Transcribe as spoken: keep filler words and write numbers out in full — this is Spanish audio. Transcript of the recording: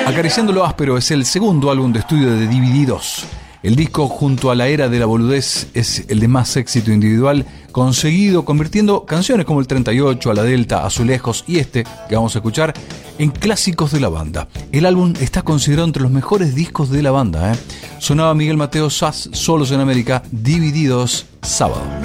Acariciando lo áspero es el segundo álbum de estudio de Divididos. El disco, junto a La Era de la Boludez, es el de más éxito individual conseguido, convirtiendo canciones como el treinta y ocho, A la Delta, Azulejos y este, que vamos a escuchar, en clásicos de la banda. El álbum está considerado entre los mejores discos de la banda, ¿eh? Sonaba Miguel Mateo Sass, Solos en América, Divididos, sábado.